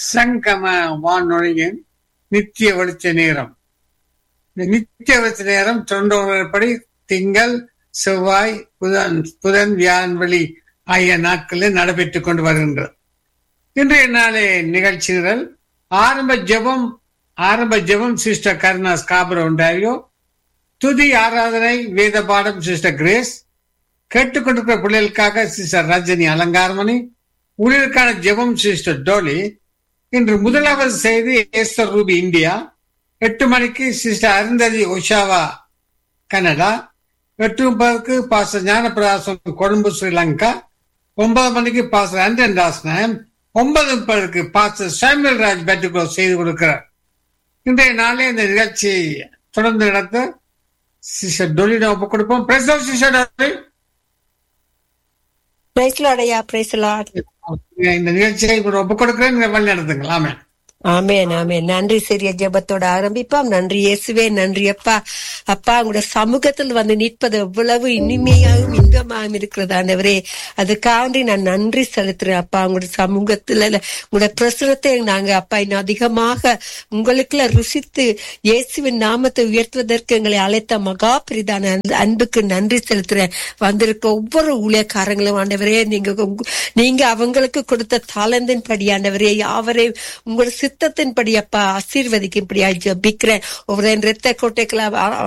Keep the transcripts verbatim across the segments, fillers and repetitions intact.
சங்கம வானொலியின் நித்திய வெளிச்ச நேரம். இந்த நித்திய வெளிச்ச நேரம் தொண்டர்படி திங்கள், செவ்வாய், புதன் புதன் வியாழன் வெள்ளி ஆகிய நாட்களில் நடைபெற்றுக் கொண்டு வருகின்றது. இன்றைய நாளே நிகழ்ச்சிகள் ஆரம்ப ஜெபம் ஆரம்ப ஜெபம் சிஸ்டர் கருணா ஸ்காபர் ஒன்றாரியோ, துதி ஆராதனை வேத பாடம் சிஸ்டர் கிரேஸ், கேட்டுக்கொண்டிருக்கிற பிள்ளைகளுக்காக சிஸ்டர் ரஜினி அலங்காரமணி, ஊழியருக்கான ஜெபம் சிஸ்டர் டோலி. இன்று முதலாவது செய்தி எஸ்தர் ரூபி இந்தியா. எட்டு மணிக்கு சிஸ்டர் அருந்ததி ஒஷாவா கனடா. எட்டு முப்பதுக்கு பாஸ்டர் ஞானபிரகாசம் கொழும்பு ஸ்ரீலங்கா. ஒன்பது மணிக்கு பாஸ்டர் அண்டன் ராஸ்நாயம். ஒன்பது முப்பதுக்கு பாஸ்டர் சாமுவேல் ராஜ் பெற்றுக்கோ செய்து கொடுக்கிறார். இன்றைய நாளே இந்த நிகழ்ச்சி தொடர்ந்து நடத்த சிஸ்டர் டோலிடம் ஒப்புக் கொடுப்போம். இந்த நிகழ்ச்சியை ஒப்புக் கொடுக்கிறேன், வழி நடத்துங்களாமே. ஆமேன் ஆமேன். நன்றி. சிறிய ஜெபத்தோட ஆரம்பிப்போம். நன்றி இயேசுவே, நன்றி அப்பா. அப்பா உங்களோட சமூகத்தில் வந்து நிற்பது எவ்வளவு இனிமையாகவும் இன்பமாகவும் இருக்கிறது ஆண்டவரே. அதுக்காண்டி நான் நன்றி செலுத்துறேன் அப்பா. உங்களோட சமூகத்துல உங்களோட பிரசுரத்தை நாங்க அப்பா இன்னும் அதிகமாக உங்களுக்குள்ள ருசித்து இயேசுவின் நாமத்தை உயர்த்துவதற்கு எங்களை அழைத்த மகா பிரிதான அன்புக்கு நன்றி செலுத்துறேன். வந்திருக்க ஒவ்வொரு ஊழியக்காரங்களும் ஆண்டவரே, நீங்க நீங்க அவங்களுக்கு கொடுத்த தாளந்தின் படி ஆண்டவரே யாவரையும் உங்களோட சித்தத்தின்படி அப்பா ஆசீர்வதிக்கும்படியா ஜெபிக்கிறேன். ஒவ்வொரு இரத்த கோட்டைகளை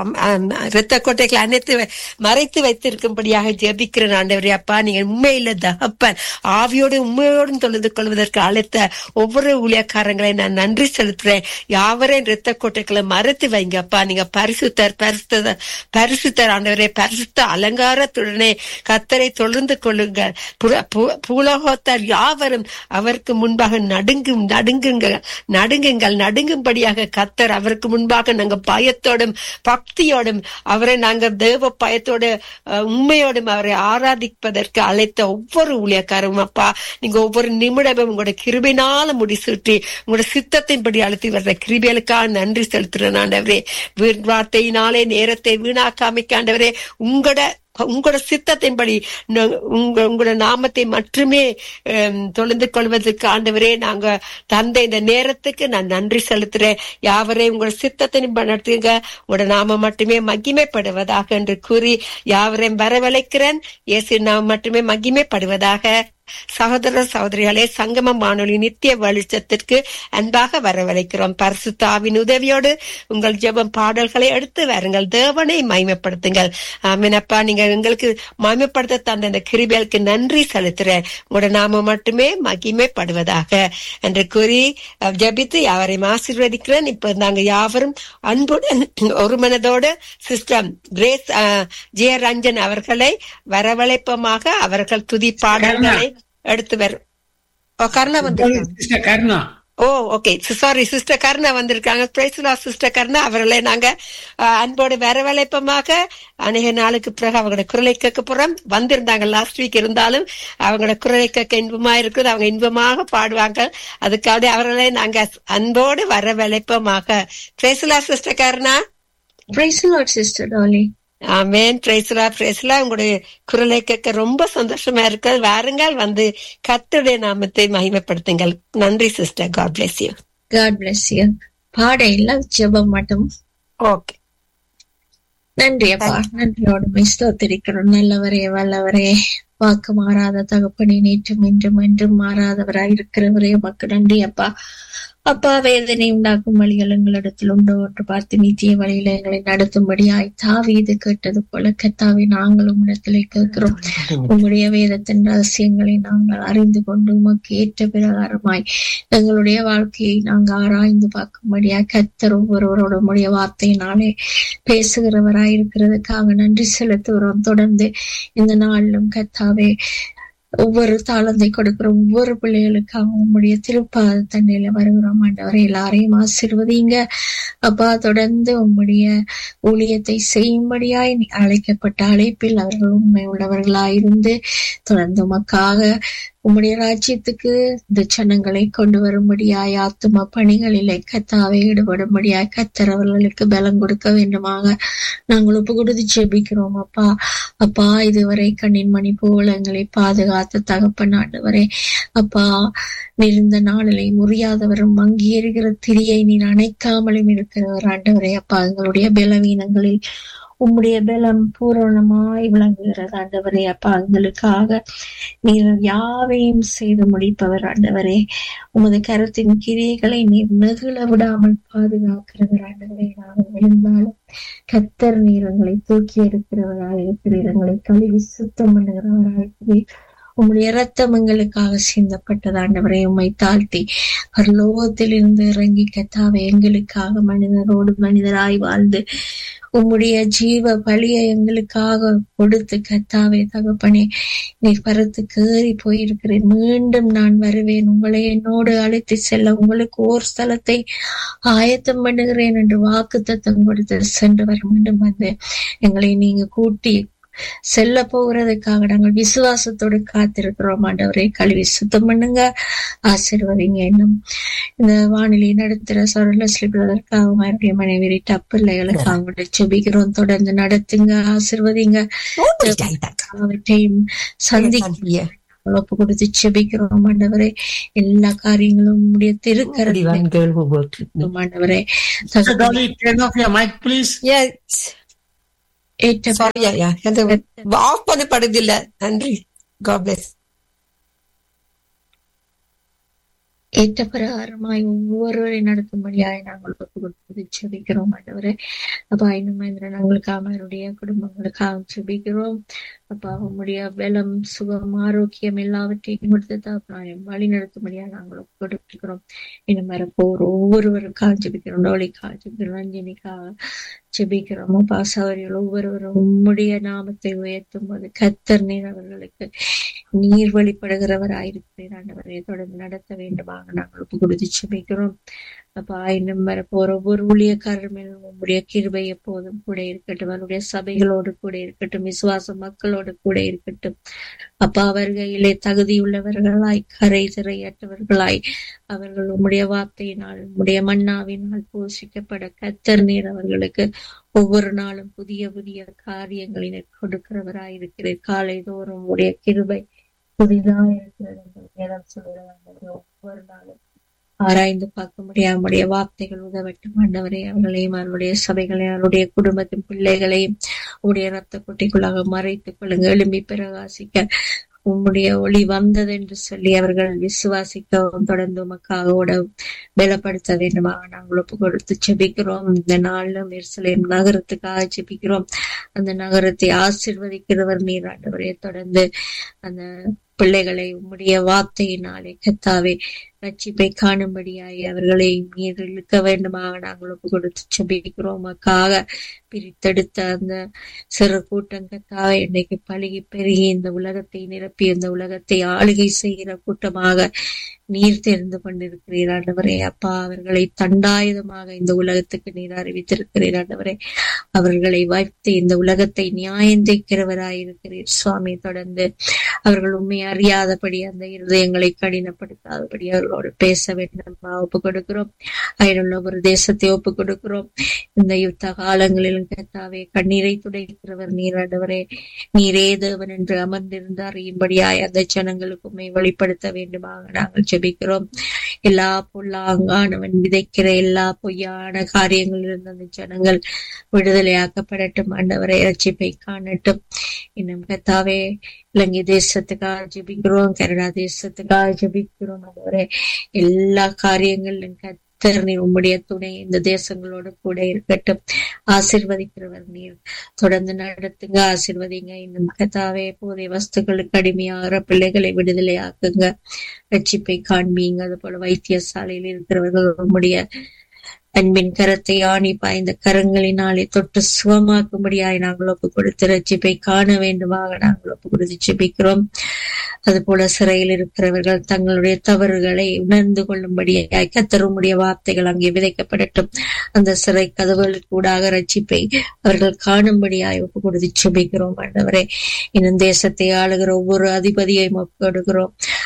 இரத்த கோட்டைகளை அனைத்து மறைத்து வைத்திருக்கும்படியாக ஜெபிக்கிறேன் ஆண்டவரே. அப்பா நீங்க உண்மையில தகப்பன் ஆவியோடு உண்மையோடும் தொழுது கொள்வதற்கு அழைத்த ஒவ்வொரு ஊழியக்காரங்களை நான் நன்றி செலுத்துறேன். யாவரையும் இரத்த கோட்டைகளை மறைத்து வைங்க அப்பா. நீங்க பரிசுத்தர் பரிசுத்த பரிசுத்தர் ஆண்டவரே. பரிசுத்த அலங்காரத்துடனே கர்த்தரை தொழுந்து கொள்ளுங்கள். பூலோகத்தார் யாவரும் அவருக்கு முன்பாக நடுங்கும் நடுங்குங்க நடுங்குங்கள் நடுங்கும்படியாக கர்த்தர் அவருக்கு முன்பாக நாங்க பயத்தோடும் பக்தியோடும் அவரை நாங்க தேவ பயத்தோடு உண்மையோடும் அவரை ஆராதிப்பதற்கு அழைத்த ஒவ்வொரு ஊழியக்காரும் அப்பா நீங்க ஒவ்வொரு நிமிடமும் உங்களோட கிருபையினால முடிசூட்டி உங்களோட சித்தத்தின்படி அழைத்து வர்ற கிருபைகளுக்காக நன்றி செலுத்துறேன் ஆண்டவரே. வார்த்தையினாலே நேரத்தை வீணாக்காமிக்க ஆண்டவரே, உங்களோட உங்களோட சித்தத்தின்படி உங்களோட நாமத்தை மட்டுமே தொழுந்து கொள்வதற்கு ஆண்டவரே நாங்க தந்த இந்த நேரத்துக்கு நான் நன்றி செலுத்துறேன். யாவரையும் உங்களோட சித்தத்தின் நடத்துங்க, உங்களோட நாம மட்டுமே மகிமைப்படுவதாக என்று கூறி யாவரையும் வரவழைக்கிறேன். இயேசு நாம மட்டுமே மகிமைப்படுவதாக. சகோதர சகோதரிகளே, சங்கமம் வானொலி நித்திய வெளிச்சத்திற்கு அன்பாக வரவழைக்கிறோம். பரிசுத்த ஆவியின் உதவியோடு உங்கள் ஜெபம் பாடல்களை எடுத்து வாருங்கள். தேவனை மகிமைப்படுத்துங்கள். ஆமெனப்பா. நீங்க எங்களுக்கு மகிமைப்படுத்த தந்த இந்த கிருபைகளுக்கு நன்றி செலுத்துறேன். உங்களோட நாம மட்டுமே மகிமைப்படுவதாக என்று கூறி ஜெபித்து யாவரையும் ஆசீர்வதிக்கிறேன். இப்ப நாங்க யாவரும் அன்புடன் ஒரு மனதோடு சிஸ்டர் கிரேஸ் ஜெய ரஞ்சன் அவர்களை வரவழைப்பமாக அவர்கள் துதி பாடல்களை எடுத்து வரும். கருணா வந்து ஓ ஓகே சாரி சிஸ்டர் கருணா வந்திருக்காங்க. சிஸ்டர் கருணா அவர்களை நாங்க அன்போடு வரவழைப்பமாக அநேக நாளுக்கு பிறகு அவங்களோட குரலை கேட்க போறோம். வந்திருந்தாங்க லாஸ்ட் வீக், இருந்தாலும் அவங்களோட குரலை கேட்க இன்பமா இருக்குது. அவங்க இன்பமாக பாடுவாங்க. அதுக்காக அவர்களை நாங்க அன்போடு வரவழைப்பமாக. சிஸ்டர் கருணா. Sister tally. ஆமென். பிரைஸ்லா பிரைஸ்லா. உங்களுடைய குரலை கேட்க ரொம்ப சந்தோஷமா இருக்கு. வாருங்கள், வந்து கர்த்தருடைய நாமத்தை மகிமைப்படுத்துங்கள். நன்றி sister. God bless you. God bless you. பாட இல்ல, ஜெபம் மட்டும். ஓகே. நன்றி அப்பா. நன்றியோடு ஸ்தோத்திரிக்கிறோம். நல்லவரே, வல்லவரே, வாக்கு மாறாத தகப்பனே, நேற்றும் இன்றும் என்றும் மாறாதவராய் இருக்கிறவரே உமக்கு நன்றி அப்பா. அப்பா, வேதனை உண்டாக்கும் வழிகள் எங்களிடத்தில் உண்டோ என்று பார்த்து நித்திய வழியில எங்களை நடத்தும்படியாய் தாவீது கேட்டது போல கர்த்தாவே நாங்களும் இடத்திலே கேட்கிறோம். உங்களுடைய வேதத்தின் ரகசியங்களை நாங்கள் அறிந்து கொண்டு உமக்கு ஏற்ற பிரகாரமாய் எங்களுடைய வாழ்க்கையை நாங்கள் ஆராய்ந்து பார்க்கும்படியாய் கர்த்தர் ஒவ்வொருவரோட உடைய வார்த்தையினாலே பேசுகிறவராய் இருக்கிறதுக்காக நன்றி செலுத்துகிறோம். தொடர்ந்து இந்த நாளிலும் கர்த்தாவே ஒவ்வொரு தாளந்தை கொடுக்கிற ஒவ்வொரு பிள்ளைகளுக்காக உங்களுடைய திருப்பாத தண்ணியில வருகிறோம் ஆண்டவரை. எல்லாரையும் ஆசீர்வதிங்க அப்பா. தொடர்ந்து உங்களுடைய ஊழியத்தை செய்யும்படியாய் அழைக்கப்பட்ட அழைப்பில் அவர்கள் உண்மை உள்ளவர்களாயிருந்து தொடர்ந்து உமக்காக உம்முடைய ராஜ்யத்துக்கு இந்த ஜனங்களை கொண்டு வரும்படியாய் ஆத்தும பணிகளிலே கத்தாவை ஈடுபடும்படியாய் கத்தர் அவர்களுக்கு பலம் கொடுக்க வேண்டுமாக நாங்கள் ஒப்பு கொடுத்து ஜெபிக்கிறோம் அப்பா. அப்பா, இதுவரை கண்ணின் மணி போல எங்களை பாதுகாத்த தகப்பன் ஆண்டவரே அப்பா, நிறந்த நாளிலே முறியாதவரும் மங்கி எறிகிற திரியை நீர் அணைக்காமலும் இருக்கிறவர் ஆண்டவரே அப்பா. எங்களுடைய பலவீனங்களில் உம்முடைய பலம் பூரணமாய் விளங்குகிறது ஆண்டவரே அப்பா. எங்களுக்காக நீர் யாவையும் செய்து முடிப்பவர் ஆண்டவரே. உமது கரத்தின் கிரியைகளை நீர் நெகிழ விடாமல் பாதுகாக்கிறவர் ஆண்டவரே. நாங்கள் விழுந்தாலும் கத்தர் நீர் எங்களை தூக்கி எடுக்கிறவராக இருக்கிறீர், எங்களை கழுவி சுத்தம் பண்ணுகிறவராக இருக்கிறீர். உம்முடைய இரத்தம் எங்களுக்காக சிந்தப்பட்டது ஆண்டவரே. உம்மை தாழ்த்தி பரலோகத்தில் இருந்து இறங்கி கத்தாவை எங்களுக்காக மனிதரோடு மனிதராய் வாழ்ந்து உம்முடைய ஜீவ பலியை எங்களுக்காக கொடுத்து கத்தாவே தகப்பனே, நீர் பரத்து கேறி போயிருக்கிறேன், மீண்டும் நான் வருவேன், உங்களை என்னோடு அழைத்து செல்ல உங்களுக்கு ஓர் ஸ்தலத்தை ஆயத்தம் பண்ணுகிறேன் என்று வாக்கு தத்தம் கொடுத்து சென்று வர மீண்டும் வந்து எங்களை நீங்க கூட்டி செல்ல போகிறதுக்காக நாங்கள் விசுவாசத்தோடு காத்திருக்கிறோம் ஆண்டவரை. கழுவி சுத்தம் பண்ணுங்க, ஆசீர்வதிங்க. இன்னும் இந்த வானிலை நடத்துற சொரலஸ்லி பிரதற்காக அவருடைய மனைவி டப்பிள்ளைகளுக்கு அவங்கள்ட்ட செபிக்கிறோம். தொடர்ந்து நடத்துங்க, ஆசீர்வதிங்க, அவற்றையும் சந்திக்க ஒப்பு கொடுத்து செபிக்கிறோம் ஆண்டவரே. எல்லா காரியங்களும் உடைய திருக்கரத்தை ஆண்டவரே. ஆஃப் பண்ணப்படுதில்ல. நன்றி. God bless. ஏற்ற பிரகாரமாய் ஒவ்வொருவரை நடத்தும்படியாய் நாங்கள் ஒப்பு கொடுத்து செபிக்கிறோம் ஆண்டவரே. அப்பா, இன்னும் நாங்களுக்காக அவருடைய குடும்பங்களுக்காக செபிக்கிறோம் அப்பா. உம்முடைய பலம், சுகம், ஆரோக்கியம் எல்லாவற்றையும் கொடுத்து வழி நடத்தும்படியா நாங்கள் ஒப்பு கொடுத்துக்கிறோம். இன்னும் வரப்போர் ஒவ்வொருவருக்காக செபிக்கிறோம். டோலிக்காக செபிக்கிறோம், ரஞ்சினிக்காக செபிக்கிறோம் அப்பா. சௌரியர்கள் ஒவ்வொருவரும் உம்முடைய நாமத்தை உயர்த்தும் போது கத்தர் நீர் அவர்களுக்கு நீர் வழிபடுகிறவராயிருக்கிறேன் ஆண்டவரை. தொடர்ந்து நடத்த வேண்டுமாக நாங்கள் ஒப்பு கொடுத்து செபிக்கிறோம் அப்பா. இன்னும் வரப்போற ஒவ்வொரு ஊழியக்காரர் மேலும் உங்களுடைய கிருபை எப்போதும் கூட இருக்கட்டும். அவருடைய சபைகளோடு கூட இருக்கட்டும், விசுவாச மக்களோடு கூட இருக்கட்டும் அப்பா. அவர்களிலே தகுதியுள்ளவர்களாய், கரை திரையற்றவர்களாய் அவர்கள் உம்முடைய வார்த்தையினால், உம்முடைய மன்னாவினால் போஷிக்கப்பட கத்தர் நீர் அவர்களுக்கு ஒவ்வொரு நாளும் புதிய புதிய காரியங்களினை கொடுக்கிறவராய் இருக்கிறேன். காலை தோறும் உடைய கிருபை புதிதாக இருக்கிறது என்று சொல்லுகிறாங்க. ஒவ்வொரு நாளும் ஆராய்ந்து பார்க்க முடியாத உடைய வார்த்தைகள் உதவட்டும் ஆண்டவரே. அவர்களையும் அவருடைய சபைகளையும் அவருடைய குடும்பத்தின் பிள்ளைகளையும் உடைய ரத்த கொட்டிக்குள்ளாக மறைத்துக் கொள்ளுங்க. எழும்பி பிரகாசிக்க உம்முடைய ஒளி வந்தது என்று சொல்லி அவர்கள் விசுவாசிக்கவும் தொடர்ந்து உமக்காக பலப்படுத்த வேண்டுமாக நாங்கள் ஒப்பு கொடுத்து செபிக்கிறோம். இந்த நாளிலும் எருசலேம் நகரத்துக்காக செபிக்கிறோம். அந்த நகரத்தை ஆசீர்வதிக்கிறவர் நீர் ஆண்டவரே. தொடர்ந்து அந்த பிள்ளைகளை உம்முடைய வார்த்தையினாலே கத்தாவே ரட்சிப்பை காணும்படியாய் அவர்களை நீர் இழுக்க வேண்டுமாக நாங்கள் ஒப்பு கொடுத்து செபிக்கிறோம். உமக்காக பிரித்தெடுத்த அந்த சிறு கூட்டம் கத்தாவே இன்னைக்கு பழகி பெருகி இந்த உலகத்தை நிரப்பி இந்த உலகத்தை ஆளுகை செய்கிற கூட்டமாக நீர் தெரிந்து கொண்டிருக்கிறீர் ஆண்டவரே அப்பா. அவர்களை தண்டாயுதமாக இந்த உலகத்துக்கு நீர் அறிவித்திருக்கிறீர் ஆண்டவரே. அவர்களை வைத்து இந்த உலகத்தை நியாயந்திக்கிறவராயிருக்கிறீர் சுவாமி. தொடர்ந்து அவர்கள் உண்மை அறியாதபடி அந்த இருதயங்களை கடினப்படுத்தாதபடி அவர்களோடு பேச வேண்டும் ஒப்பு கொடுக்கிறோம். அயலுள்ள ஒரு தேசத்தை ஒப்பு கொடுக்கிறோம். இந்த யுத்த காலங்களிலும் கர்த்தாவே கண்ணீரை துடைக்கிறவர் நீர் ஆண்டவரே. நீரே தேவன் என்று அமர்ந்திருந்து அறியும்படியாய் அந்த ஜனங்களுக்கு உண்மை வெளிப்படுத்த வேண்டுமாக நாங்கள் ஜெபிக்கிறோம். எல்லா பொல்லாங்கானவன் விதைக்கிற எல்லா பொய்யான காரியங்களிலிருந்து அந்த ஜனங்கள் விடுதலையாக்கப்படட்டும் ஆண்டவரை. ரட்சிப்பை காணட்டும். இன்னும் கர்த்தாவே இலங்கை தேசத்துக்காக ஜெபிக்கிறோம், கனடா தேசத்துக்காக ஜெபிக்கிறோம் ஆண்டவரே. எல்லா காரியங்களிலும் கர்த்தர் நீர் உம்முடைய துணை இந்த தேசங்களோடு கூட இருக்கட்டும். ஆசீர்வதிக்கிறவர் நீர். தொடர்ந்து நடத்துங்க, ஆசீர்வதிங்க. இன்னும் கர்த்தாவே போதைய வஸ்துக்களுக்கு அடிமையாகிற பிள்ளைகளை விடுதலை ஆக்குங்க, ரட்சிப்பை காண்பீங்க. அது போல வைத்தியசாலையில் இருக்கிறவர்கள் உம்முடைய அன்பின் கரத்தை ஆணி பாய்ந்த கரங்களினாலே தொட்டு சுகமாக்கும்படியாய் நாங்கள் ஒப்பு கொடுத்து ரட்சிப்பை காண வேண்டுமாக நாங்கள் ஒப்பு கொடுத்து ஜெபிக்கிறோம். அது போல சிறையில் இருக்கிறவர்கள் தங்களுடைய தவறுகளை உணர்ந்து கொள்ளும்படியாய் கர்த்தருடைய வார்த்தைகள் அங்கே விதைக்கப்படட்டும். அந்த சிறை கதவுகளுக்கு கூடாக ரட்சிப்பை அவர்கள் காணும்படியாய் ஒப்பு கொடுத்து ஜெபிக்கிறோம் ஆண்டவரே. இன்னும் தேசத்தை ஆளுகிற ஒவ்வொரு அதிபதியையும் ஒப்பு கொடுக்கிறோம்.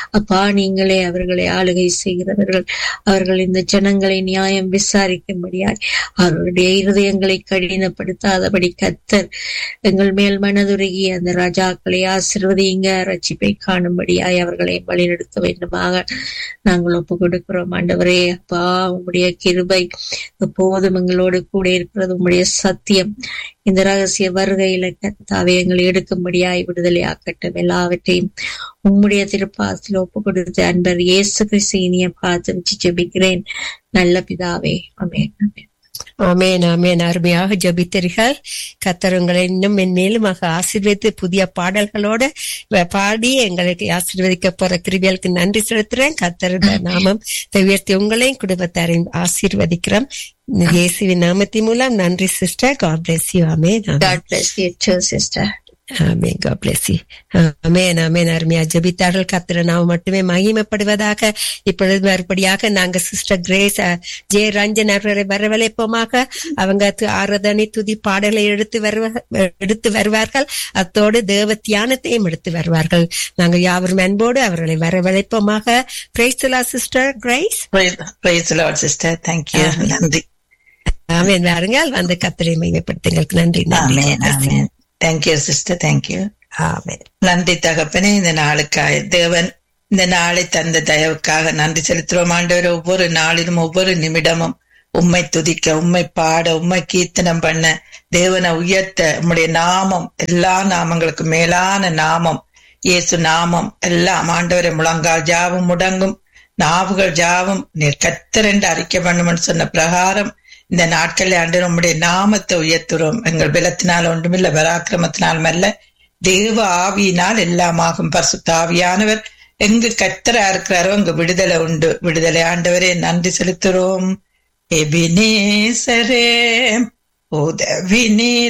அப்பா நீங்களே அவர்களை ஆளுகை செய்கிறவர்கள். அவர்கள் இந்த ஜனங்களை நியாயம் விசாரிக்கும்படியாய் அவருடைய இருதயங்களை கடினப்படுத்தாதபடி கர்த்தர் எங்கள் மேல் மனதுருகி அந்த ராஜாக்களை ஆசீர்வதிங்க, ரட்சிப்பை காணும்படியாய் அவர்களை வழிநடத்த வேண்டுமாக நாங்கள் ஒப்பு கொடுக்கிறோம். ஆண்டவரே அப்பா, உம்முடைய கிருபை எப்போதும் எங்களோடு கூட இருக்கிறது. உம்முடைய சத்தியம் இந்த ரகசிய வருகையில கர்த்தாவே எங்களை எடுக்கும்படியாய் விடுதலை ஆக்கட்டும். எல்லாவற்றையும் உம்முடைய திருப்பாதத்தில் ஒப்பு கொடுத்து அன்பர் இயேசு கிறிஸ்து இனிய பார்த்து ஜெபிக்கிறேன் நல்ல பிதாவே. ஆமென். ஆமென். ஆமேன் ஆமேன். அருமையாக ஜபித்தீர்கள். கர்த்தர் உங்களை இன்னும் மென்மேலும் ஆசீர்வதித்து புதிய பாடல்களோட பாடி எங்களுக்கு ஆசீர்வதிக்க போற கிருபைகளுக்கு நன்றி செலுத்துறேன். கர்த்தர் நாமம் உயர்த்தி உங்களையும் குடும்பத்தாரையும் ஆசீர்வதிக்கிறோம் இயேசுவின் நாமத்தின் மூலம். நன்றி sister. God bless you. Amen. God bless you too, sister. Amen. God bless you. ஆமென் ஆமென். அருமையா ஜெபித்தார்கள். கர்த்தர் நாமம் மட்டுமே மகிமைப்படுவதாக. இப்பொழுது மறுபடியாக நாங்க சிஸ்டர் கிரேஸ் ஜே ரஞ்சன் அவர்களை வரவழைப்போமாக. அவங்க ஆராதனை துதி பாடலை எடுத்து வருவ எடுத்து வருவார்கள். அத்தோடு தேவ தியானத்தையும் எடுத்து வருவார்கள். நாங்கள் யாவரும் அன்போடு அவர்களை வரவழைப்போமாக. Praise the Lord sister grace. Praise the Lord sister. Thank you. நன்றி. ஆமென். வாருங்கள், வந்து கர்த்தரை மகிமைப்படுத்துங்கள். நன்றி. ஆமென் ஆமென். Thank you sister. தேங்க்யூ. ஆமென். நன்றி தகப்பனே, இந்த நாளுக்காக தேவன் இந்த நாளை தந்த தயவுக்காக நன்றி செலுத்துறோம் ஆண்டவர். ஒவ்வொரு நாளிலும் ஒவ்வொரு நிமிடமும் உம்மை துதிக்க, உம்மை பாட, உம்மை கீர்த்தனம் பண்ண, தேவனை உயர்த்த, உம்முடைய நாமம் எல்லா நாமங்களுக்கும் மேலான நாமம் இயேசு நாமம். எல்லாம் ஆண்டவரை முழங்கால் ஜாவும் முடங்கும், நாவுகள் ஜாவும் நீர் கர்த்தர் என்று அறிக்கை பண்ணும்னு சொன்ன பிரகாரம் இந்த நாட்களில் ஆண்டு நம்முடைய நாமத்தை உயர்த்துறோம். எங்கள் பலத்தினால் ஒன்றுமில்ல, பராக்கிரமத்தினாலும் அல்ல, தேவ ஆவியினால் எல்லாமாகும். பரிசுத்த ஆவியானவர் எங்கு கர்த்தரா இருக்கிறாரோ அங்கு விடுதலை உண்டு. விடுதலை ஆண்டவரே நன்றி செலுத்துறோம். எபினேசரே உதவி நீர்